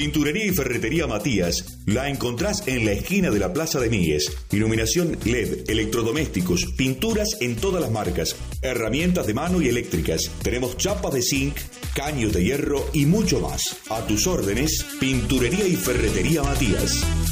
Pinturería y Ferretería Matías la encontrás en la esquina de la Plaza de Míguez. Iluminación LED, electrodomésticos, pinturas en todas las marcas, herramientas de mano y eléctricas. Tenemos chapas de zinc, caños de hierro y mucho más. A tus órdenes, Pinturería y Ferretería Matías.